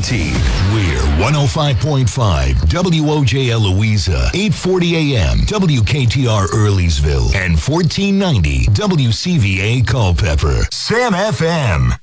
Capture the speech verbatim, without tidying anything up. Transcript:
guaranteed. We're one oh five point five W O J L Louisa, eight forty a.m. W K T R Earlysville, and fourteen ninety W C V A Culpeper. Sam F M.